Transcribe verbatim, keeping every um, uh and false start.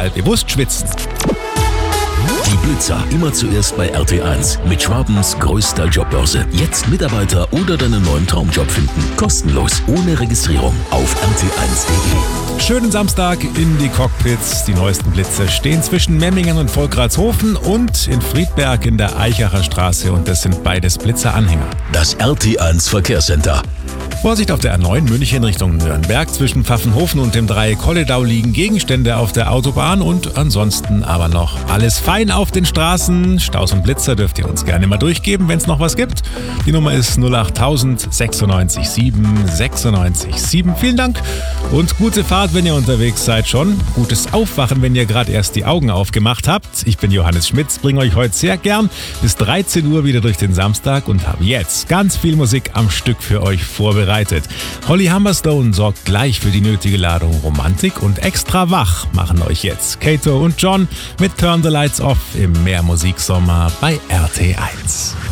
mal bewusst schwitzen. Die Blitzer immer zuerst bei R T eins mit Schwabens größter Jobbörse. Jetzt Mitarbeiter oder deinen neuen Traumjob finden. Kostenlos, ohne Registrierung auf r t eins punkt d e. Schönen Samstag in die Cockpits. Die neuesten Blitze stehen zwischen Memmingen und Volkratshofen und in Friedberg in der Eichacher Straße. Und das sind beides Blitzer-Anhänger. Das R T eins Verkehrscenter. Vorsicht auf der A neun München Richtung Nürnberg. Zwischen Pfaffenhofen und dem Dreieck Kolledau liegen Gegenstände auf der Autobahn und ansonsten aber noch alles fein auf den Straßen. Staus und Blitzer dürft ihr uns gerne mal durchgeben, wenn es noch was gibt. Die Nummer ist null acht null null sechs sieben sechs sechs sieben. Vielen Dank und gute Fahrt, wenn ihr unterwegs seid schon. Gutes Aufwachen, wenn ihr gerade erst die Augen aufgemacht habt. Ich bin Johannes Schmitz, bringe euch heute sehr gern bis dreizehn Uhr wieder durch den Samstag und habe jetzt ganz viel Musik am Stück für euch vorbereitet. Holly Humberstone sorgt gleich für die nötige Ladung Romantik und extra wach machen euch jetzt Kato und John mit Turn the Lights Off im Mehrmusiksommer bei R T eins.